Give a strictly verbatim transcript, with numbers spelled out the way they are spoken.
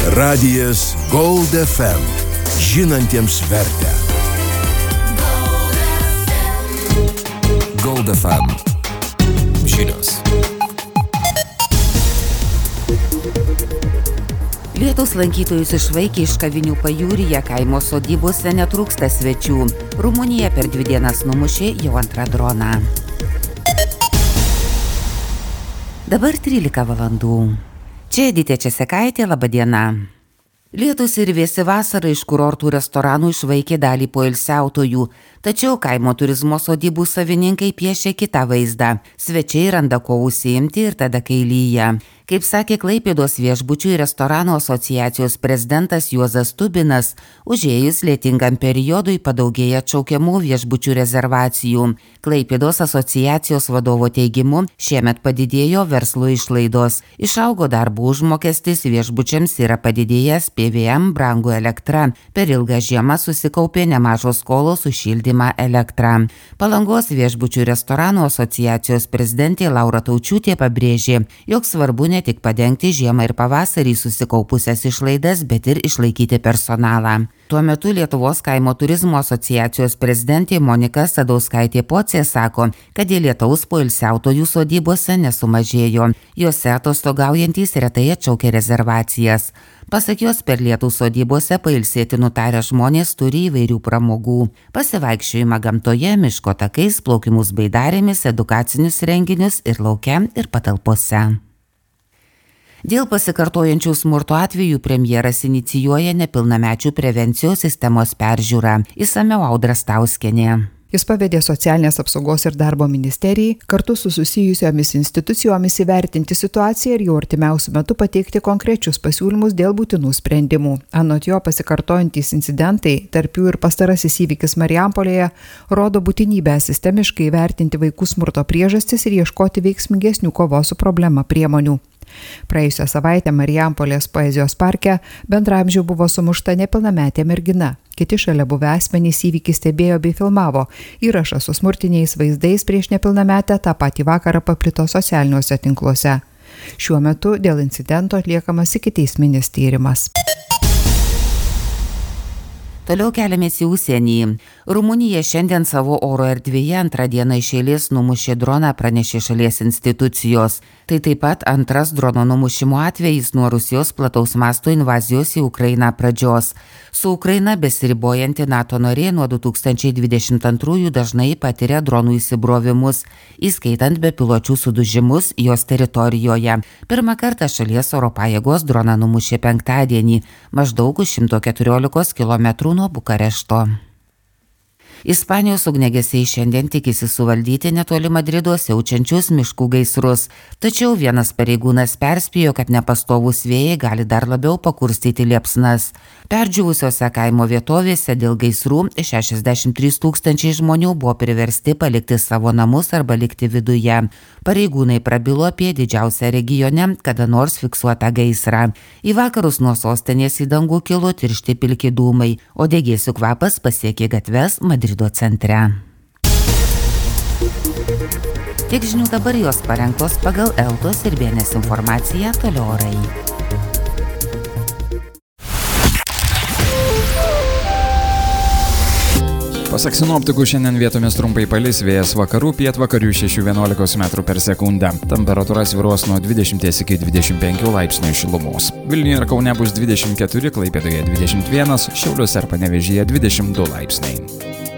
Radijas Gold F M. Žinantiems vertę. Gold F M. Žinios. Lietūs lankytojus išvaikė iš kavinių pajūryje, kaimo sodybose netrūksta svečių. Rumunija per dvi dienas numušė jau antrą droną. Dabar trylika valandų. Čia Editė Česekaitė, laba diena. Lietūs ir vėsi vasara iš kurortų restoranų išvaikė dalį poilsiautojų, tačiau kaimo turizmo sodybų savininkai piešia kitą vaizdą. Svečiai randa ko užsiimti ir tada kai lyja. Kaip sakė Klaipėdos viešbučių ir restoranų asociacijos prezidentas Juozas Tubinas, užėjus lietingam periodui padaugėja atšaukiamų viešbučių rezervacijų. Klaipėdos asociacijos vadovo teigimu, šiemet padidėjo verslo išlaidos. Išaugo darbo užmokestis, viešbučiams yra padidėjęs P V M, brango elektra. Per ilgą žiemą susikaupė nemažos skolos už šildymą elektrą. Palangos viešbučių restoranų asociacijos prezidentė Laura Taučiūtė pabrėžė, jog svarbu ne tik padengti žiemą ir pavasarį susikaupusias išlaidas, bet ir išlaikyti personalą. Tuo metu Lietuvos kaimo turizmo asociacijos prezidentė Monika Sadauskaitė Pocė sako, kad dėl lietaus poilsiautojų sodybose nesumažėjo. Jose atostogaujantys retai atšaukia rezervacijas. Pasak jos, per lietų sodybose pailsėti nutarę žmonės turi įvairių pramogų. Pasivaikščiojimą gamtoje, miško takais, plaukimus baidarėmis, edukacinius renginius ir lauke ir patalpose. Dėl pasikartojančių smurto atvejų premjeras inicijuoja nepilnamečių prevencijos sistemos peržiūrą. Išsamiau Audra Stauskienė. Jis pavedė Socialinės apsaugos ir darbo ministerijai kartu su susijusiomis institucijomis įvertinti situaciją ir jau artimiausiu metu pateikti konkrečius pasiūlymus dėl būtinų sprendimų. Anot jo, pasikartojantys incidentai, tarp jų ir pastarasis įvykis Marijampolėje, rodo būtinybę sistemiškai įvertinti vaikų smurto priežastis ir ieškoti veiksmingesnių kovos su problema priemonių. Praėjusią savaitę Marijampolės poezijos parke bendraamžių buvo sumušta nepilnametė mergina. Kiti šalia buvę asmenys įvykį stebėjo bei filmavo. Įrašas su smurtiniais vaizdais prieš nepilnametę tą patį vakarą paplito socialiniuose tinkluose. Šiuo metu dėl incidento atliekamas ikiteisminis tyrimas. Toliau keliamės į užsienį. Rumunija šiandien savo oro erdvėje antrą dieną iš eilės numušė droną, pranešė šalies institucijos. Tai taip pat antras drono numušimo atvejis nuo Rusijos plataus masto invazijos į Ukrainą pradžios. Su Ukraina besiribojanti NATO narė nuo du tūkstančiai dvidešimt antrųjų dažnai patiria dronų įsibrovimus, įskaitant bepiločių sudužimus jos teritorijoje. Pirmą kartą šalies oro pajėgos droną numušė penktadienį, maždaug už šimto keturiolikos kilometrų nuo Bukarešto. Ispanijos ugniagesiai šiandien tikisi suvaldyti netoli Madrido siaučiančius miškų gaisrus, tačiau vienas pareigūnas perspėjo, kad nepastovūs vėjai gali dar labiau pakurstyti liepsnas. Perdžiūvusiose kaimo vietovėse dėl gaisrų šešiasdešimt trys tūkstančiai žmonių buvo priversti palikti savo namus arba likti viduje. Pareigūnai prabilo apie didžiausią regione kada nors fiksuotą gaisrą. Į vakarus nuo sostinės į dangų kilo tiršti pilki dūmai, o degėsių kvapas pasiekė gatves Madrido centre. Tiek žinių dabar, jos parengtos pagal Eltos ir B N S informaciją, toliau orai. Pasak sinoptikų, šiandien vietomis trumpai palis, vėjas vakarų pietvakarių šešių vienuolikos metrų per sekundę. Temperatūra svyruos nuo dvidešimt iki dvidešimt penkių laipsnių šilumos. Vilniuje ir Kaune bus dvidešimt keturi, Klaipėdoje dvidešimt vienas, Šiauliuose ir Panevėžyje dvidešimt du laipsniai.